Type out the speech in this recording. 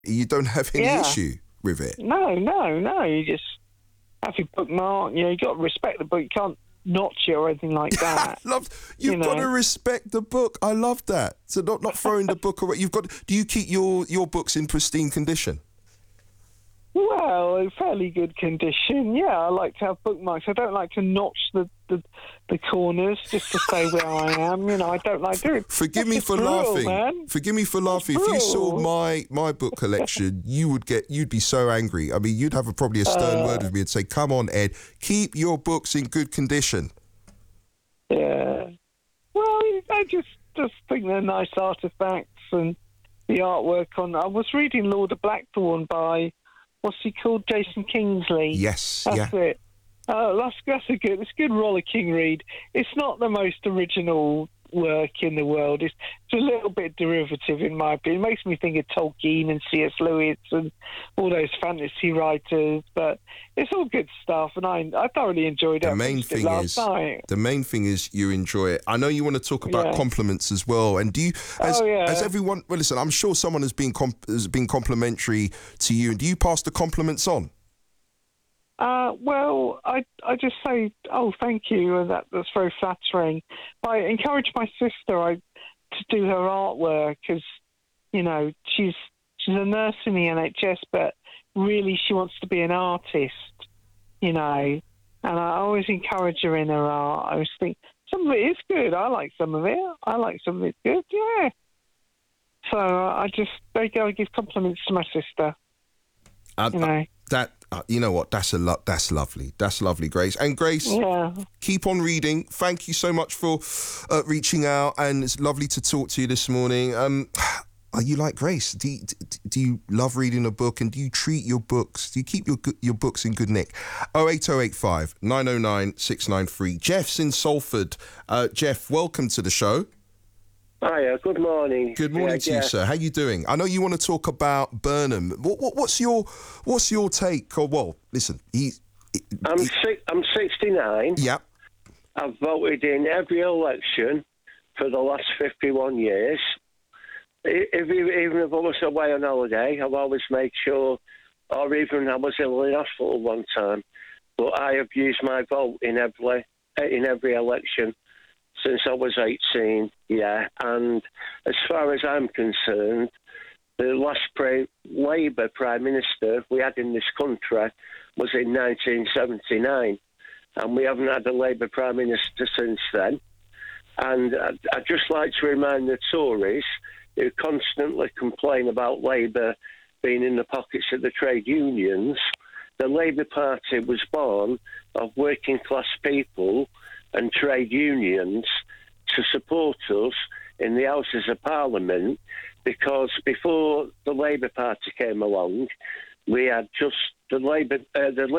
You don't have any issue with it? No. You just have your bookmark. You got to respect the book. You can't notch it or anything like that. You've got to respect the book. I love that. So not throwing the book away. Do you keep your books in pristine condition? Well, in fairly good condition. Yeah, I like to have bookmarks. I don't like to notch the corners just to say where I am. I don't like doing it. Forgive me for laughing. Man. Forgive me for laughing. If you saw my book collection, you'd be so angry. I mean, you'd have probably a stern word with me and say, "Come on, Ed, keep your books in good condition." Yeah. Well, I just think they're nice artifacts, and the artwork on. I was reading Lord of Blackthorn by, what's he called? Jason Kingsley. Yes. That's it. It's a good rollicking read. It's not the most original work in the world. It's a little bit derivative, in my opinion. It makes me think of Tolkien and C.S. Lewis and all those fantasy writers, but it's all good stuff, and I thoroughly enjoyed it. The main thing is you enjoy it. I know you want to talk about compliments as well, and do you? Has everyone? Well, listen, I'm sure someone has been complimentary to you, and do you pass the compliments on? Well, I just say, thank you, and that's very flattering. I encourage my sister to do her artwork, because, she's a nurse in the NHS, but really she wants to be an artist, and I always encourage her in her art. I always think, some of it is good. I like some of it. I like some of it good, yeah. So I give compliments to my sister, you know what? That's lovely. That's lovely, Grace. And Grace, keep on reading. Thank you so much for reaching out, and it's lovely to talk to you this morning. Are you like Grace? Do you love reading a book, and do you treat your books? Do you keep your books in good nick? 08085 909 693. Jeff's in Salford. Jeff, welcome to the show. Hiya, good morning. Good morning to you, sir. How you doing? I know you want to talk about Burnham. What's your take? Well, listen, I'm 69. Yeah. I've voted in every election for the last 51 years. Even if I was away on holiday, I've always made sure, or even I was ill in hospital one time, but I have used my vote in every election since I was 18, and as far as I'm concerned, the last Labour Prime Minister we had in this country was in 1979, and we haven't had a Labour Prime Minister since then. And I'd just like to remind the Tories, who constantly complain about Labour being in the pockets of the trade unions, the Labour Party was born of working class people and trade unions to support us in the Houses of Parliament, because before the Labour Party came along, we had just the